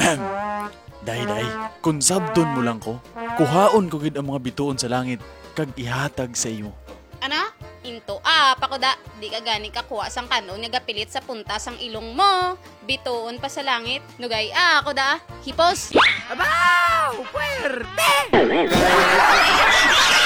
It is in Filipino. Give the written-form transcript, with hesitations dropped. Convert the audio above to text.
Day, kung sabdon mo lang ko, kuhaon ko gid ang mga bituon sa langit, kag ihatag sa imo. Ana? Into pakuda, di ka gani kakuha sang kanon nga gapilit sa punta sang ilong mo. Bituon pa sa langit. Nugay kuda, hipos. Abaw! Puwerte!